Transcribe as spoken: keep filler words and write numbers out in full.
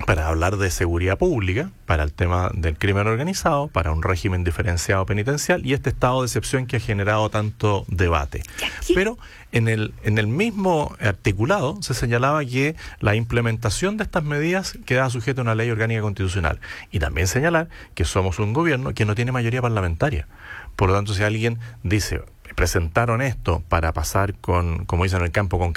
para hablar de seguridad pública, para el tema del crimen organizado, para un régimen diferenciado penitencial y este estado de excepción que ha generado tanto debate. Pero en el, en el mismo articulado se señalaba que la implementación de estas medidas quedaba sujeta a una ley orgánica constitucional. Y también señalar que somos un gobierno que no tiene mayoría parlamentaria. Por lo tanto, si alguien dice, presentaron esto para pasar con, como dicen en el campo, con